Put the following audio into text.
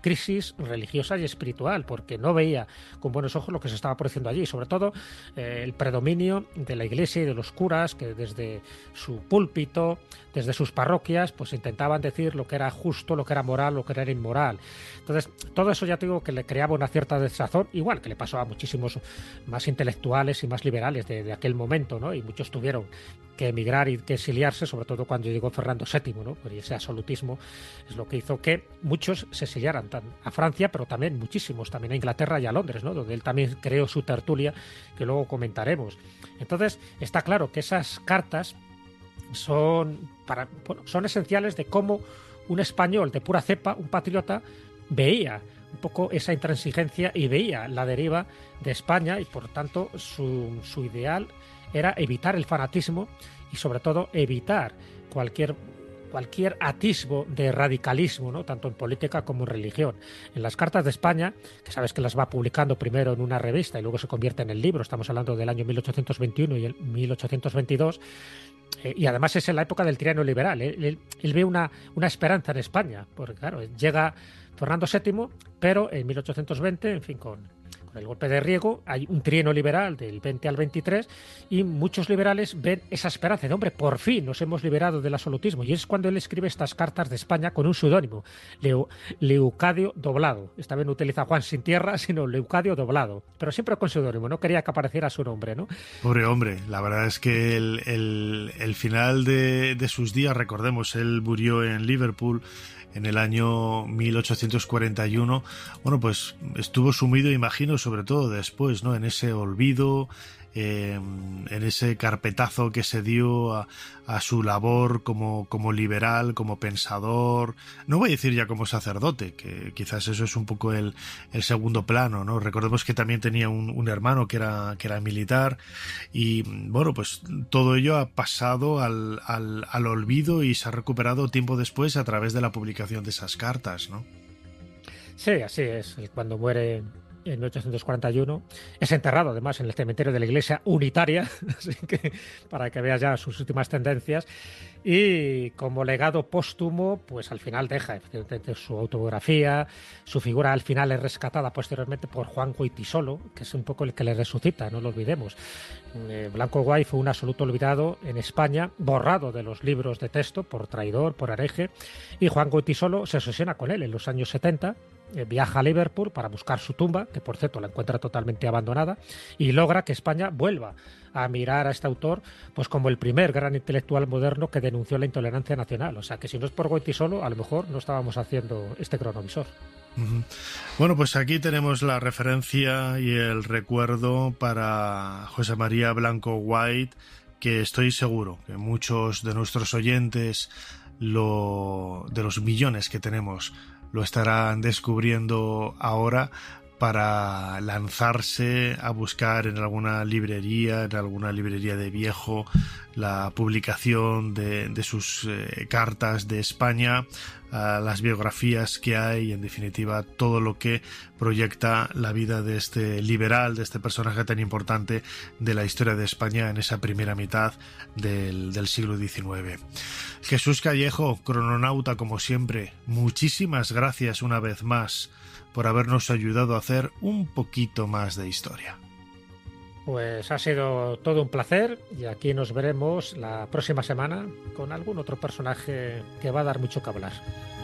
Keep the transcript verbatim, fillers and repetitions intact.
crisis religiosa y espiritual, porque no veía con buenos ojos lo que se estaba produciendo allí, sobre todo eh, el predominio de la Iglesia y de los curas que desde su púlpito, desde sus parroquias, pues intentaban decir lo que era justo, lo que era moral, lo que era inmoral. Entonces, todo eso ya te digo que le creaba una cierta desazón, igual que le pasó a muchísimos más intelectuales y más liberales de, de aquel momento, ¿no? Y muchos tuvieron que emigrar y que exiliarse, sobre todo cuando llegó Fernando séptimo, ¿no? Pues ese absolutismo es lo que hizo que muchos se exiliaran a Francia, pero también muchísimos, también a Inglaterra y a Londres, ¿no? Donde él también creó su tertulia, que luego comentaremos. Entonces, está claro que esas cartas son, para, bueno, son esenciales de cómo un español de pura cepa, un patriota, veía un poco esa intransigencia y veía la deriva de España y por tanto su, su ideal era evitar el fanatismo y sobre todo evitar cualquier cualquier atisbo de radicalismo, ¿no? Tanto en política como en religión. En las cartas de España, que sabes que las va publicando primero en una revista y luego se convierte en el libro, estamos hablando del año mil ochocientos veintiuno y el mil ochocientos veintidós, eh, y además es en la época del trienio liberal. Él, él, él ve una, una esperanza en España, porque claro, llega Fernando séptimo, pero en mil ochocientos veinte, en fin, con... con el golpe de Riego, hay un trienio liberal del veinte al veintitrés y muchos liberales ven esa esperanza de, hombre, por fin nos hemos liberado del absolutismo. Y es cuando él escribe estas cartas de España con un seudónimo, Leu, Leucadio Doblado. Esta vez no utiliza Juan sin tierra, sino Leucadio Doblado. Pero siempre con seudónimo, no quería que apareciera su nombre, ¿no? Pobre hombre, la verdad es que el, el, el final de, de sus días, recordemos, él murió en Liverpool en el año mil ochocientos cuarenta y uno, bueno, pues estuvo sumido, imagino, sobre todo después, ¿no? En ese olvido, eh, en ese carpetazo que se dio a, a su labor como, como liberal, como pensador, no voy a decir ya como sacerdote, que quizás eso es un poco el, el segundo plano, ¿no? Recordemos que también tenía un, un hermano que era, que era militar y, bueno, pues todo ello ha pasado al, al, al olvido y se ha recuperado tiempo después a través de la publicación de esas cartas, ¿no? Sí, así es. Cuando muere en mil ochocientos cuarenta y uno es enterrado además en el cementerio de la Iglesia Unitaria, así que para que veas ya sus últimas tendencias. Y como legado póstumo, pues al final deja su autobiografía, su figura al final es rescatada posteriormente por Juan Goytisolo, que es un poco el que le resucita, no lo olvidemos. Eh, Blanco Guay fue un absoluto olvidado en España, borrado de los libros de texto por traidor, por hereje, y Juan Goytisolo se obsesiona con él en los años setenta, eh, viaja a Liverpool para buscar su tumba, que por cierto la encuentra totalmente abandonada, y logra que España vuelva a mirar a este autor pues como el primer gran intelectual moderno que denunció la intolerancia nacional. O sea que si no es por Goytisolo, a lo mejor no estábamos haciendo este cronovisor. Uh-huh. Bueno, pues aquí tenemos la referencia y el recuerdo para José María Blanco White, que estoy seguro que muchos de nuestros oyentes, lo, de los millones que tenemos, lo estarán descubriendo ahora para lanzarse a buscar en alguna librería, en alguna librería de viejo, la publicación de, de sus eh, cartas de España, a las biografías que hay y en definitiva todo lo que proyecta la vida de este liberal, de este personaje tan importante de la historia de España en esa primera mitad del, del siglo diecinueve. Jesús Callejo, crononauta como siempre, muchísimas gracias una vez más por habernos ayudado a hacer un poquito más de historia. Pues ha sido todo un placer y aquí nos veremos la próxima semana con algún otro personaje que va a dar mucho que hablar.